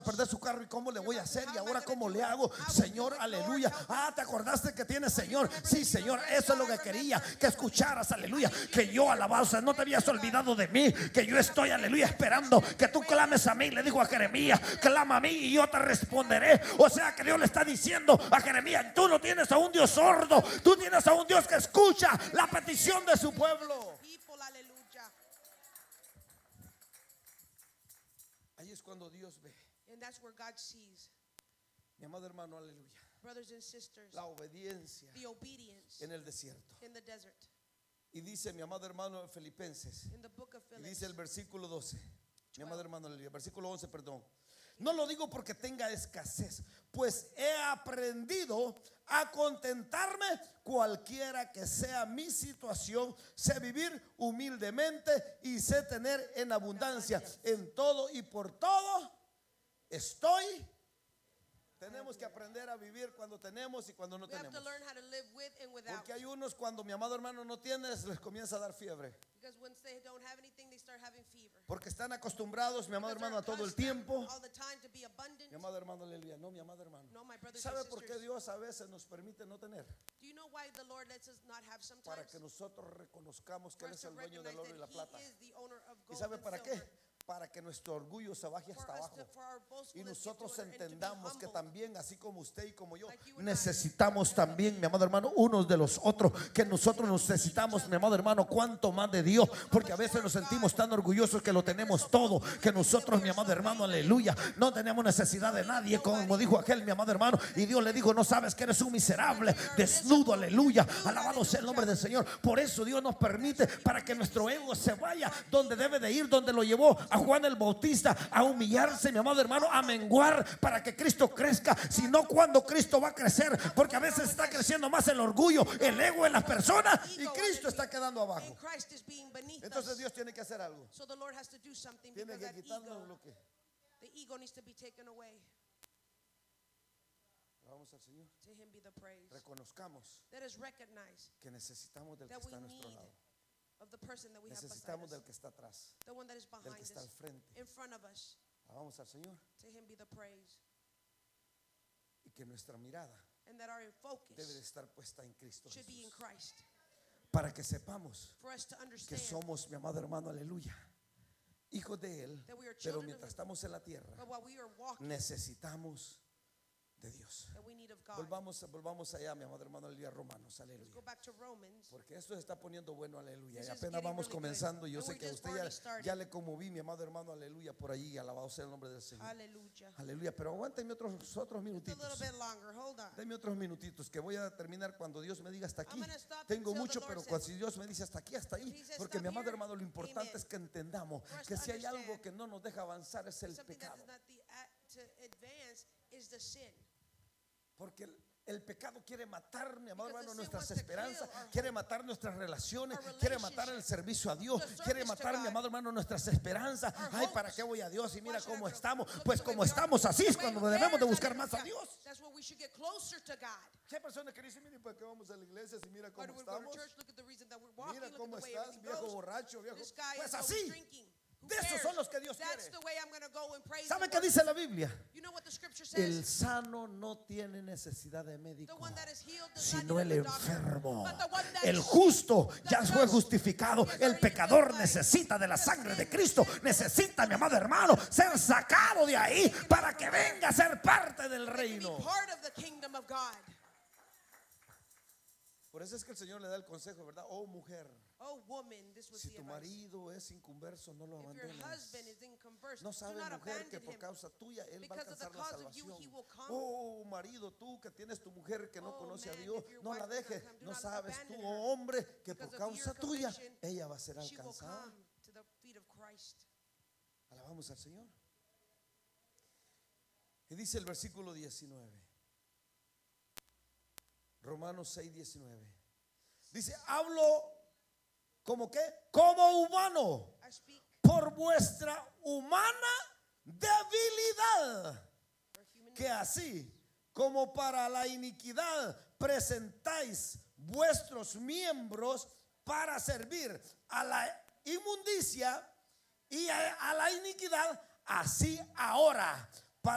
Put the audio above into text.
perder su carro y cómo le voy a hacer y ahora cómo le hago, Señor, aleluya. ¿Te acordaste que tienes, Señor? Sí, Señor, eso es lo que quería que escucharas, aleluya, que yo alababa, o sea, no te habías olvidado de mí, que yo estoy, aleluya, esperando que tú clames a mí. Le dijo a Jeremías, clama a mí y yo te responderé. O sea que Dios le está diciendo a Jeremías, tú no tienes a un Dios sordo, tú tienes a un Dios que escucha la petición de su pueblo. Ahí es cuando Dios ve. And that's where God sees. Mi amado hermano, aleluya. Brothers and sisters, La obediencia the obedience en el desierto. in the desert. Y dice mi amado hermano Filipenses, In the book of y Philippians, dice el versículo 12, mi amado hermano, aleluya, versículo 11, perdón. No lo digo porque tenga escasez, pues he aprendido a contentarme cualquiera que sea mi situación. Sé vivir humildemente y sé tener en abundancia. En todo y por todo estoy. Tenemos que aprender a vivir cuando tenemos y cuando no we have tenemos. to learn how to live with and without. Porque hay unos cuando mi amado hermano no tiene, les comienza a dar fiebre. Because once they don't have anything, they start having fever. Porque están acostumbrados, mi amado Because hermano, a they're todo el accustomed tiempo. all the time to be abundant. Mi amado hermano, aleluya. No, mi amado hermano. No, my brothers ¿Sabe and por qué sisters. Dios a veces nos permite no tener? Do you know why the Lord lets us not have sometimes? Para que nosotros reconozcamos que For Él us es to el dueño del recognize oro y la that plata. He is the owner of ¿Y gold sabe and para silver. qué? Para que nuestro orgullo se baje hasta For us abajo. for our Y boastfulness nosotros to enter and to be entendamos que humbled. también, así como usted y como yo, Like you and I. necesitamos también, mi amado hermano, unos de los otros. Que nosotros necesitamos, mi amado hermano, cuánto más de Dios. Porque a veces nos sentimos tan orgullosos que lo tenemos todo. Que nosotros, mi amado hermano, aleluya, no tenemos necesidad de nadie. Como dijo aquel, mi amado hermano. Y Dios le dijo, no sabes que eres un miserable, desnudo, aleluya. Alabado sea el nombre del Señor. Por eso Dios nos permite para que nuestro ego se vaya donde debe de ir, donde lo llevó a Juan el Bautista, a humillarse, mi amado hermano, a menguar para que Cristo crezca. Si no, cuando Cristo va a crecer, porque a veces está creciendo más el orgullo, el ego en las personas, y Cristo está quedando abajo. And Christ is being beneath Entonces us. Dios tiene que hacer algo. So the Lord has to do something Tiene because que that quitarnos ego, lo que. the ego needs to be taken away. Vamos al Señor. To Him be the praise. Reconozcamos Let us recognize que necesitamos del que that we está a nuestro need lado. of the person that we have beside Necesitamos us, del que está atrás, the one that is del behind que está al us, frente. in front of us. Vamos al Señor. To Him be the praise. Y que nuestra mirada And that our debe de focus estar puesta en Cristo should be in Jesús. Christ. Para que sepamos For us to que understand somos, mi amado hermano, aleluya, hijos de Él. that we are Pero children of mientras Him. estamos en la tierra, But while we are walking, necesitamos de Dios. that we need of God. Volvamos allá, mi amado hermano, el día Romanos, Let's aleluya. go back to Romans. Porque esto se está poniendo bueno, aleluya. This Y is apenas getting vamos really comenzando. good. Yo And sé we que just usted already started. ya le conmoví, mi amado hermano, aleluya, por ahí. Alabado sea el nombre del Señor. Hallelujah. Aleluya. Pero aguántenme otros Just a little minutitos. bit longer. Hold on. Denme otros minutitos que voy a terminar cuando Dios me diga hasta aquí. I'm gonna stop Tengo until the mucho, Lord pero says- si Dios me dice hasta aquí, hasta ahí. He says Porque stop mi amado here, hermano, lo importante amen. es que entendamos For us que to si hay algo understand que no nos deja avanzar es el Something that pecado. is not to advance is the sin. Porque el pecado quiere matar, mi amado Because hermano, the sin nuestras wants to esperanzas, kill our quiere hope, matar nuestras relaciones, our quiere matar el relationship, servicio a Dios, the service quiere to matar, mi God, amado hermano, nuestras esperanzas. our Ay, hopes. ¿para qué voy a Dios? Y mira Why should I cómo go? estamos. Look Pues the way como we are. estamos así es The way cuando we debemos de are, buscar más a hallelujah. Dios. That's when we should get closer to God. ¿Qué personas que dicen, mire, ¿para qué vamos a la iglesia si mira Why cómo do we go to estamos? church? Look at the reason that we're walking. Mira Look cómo at the way estás, everything viejo goes. borracho, viejo. This guy Pues is always así. drinking. Who De esos cares? son los que Dios That's quiere. the way I'm going to go and praise ¿Sabe the qué Lord. dice la Biblia? You know what the scripture El says? sano no tiene necesidad de The médico, one that is healed does not sino need el a doctor, enfermo. but the one that El is justo sick, ya the fue just, justificado. he has El already been pecador justified. necesita de la The sangre de sin- Cristo. sin Necesita, mi amado hermano, ser sacado de ahí para que venga a ser parte del to be reino. part of the kingdom of God. Por eso es que el Señor le da el consejo, ¿verdad? Oh mujer, Oh woman, this was si the tu advice. marido es inconverso, no lo If your abandones. husband is inconversed, No do sabe, not mujer, que abandon por him. causa tuya él va a Because of the alcanzar la cause of you, salvación. he will come. Oh marido, tú que tienes tu mujer que no Oh, conoce a man, Dios, if your no wife la does not dejes. come, do No not sabes tú, abandon her. oh hombre, que por Because of causa your tuya conviction, ella va a ser she will alcanzada. come to the feet of Christ. Alabamos al Señor. Y dice el versículo 19. Romanos 6, 19. Dice, hablo como que, como humano, I speak por vuestra humana debilidad, for human que así como para la iniquidad presentáis vuestros miembros para servir a la inmundicia y a la iniquidad, así ahora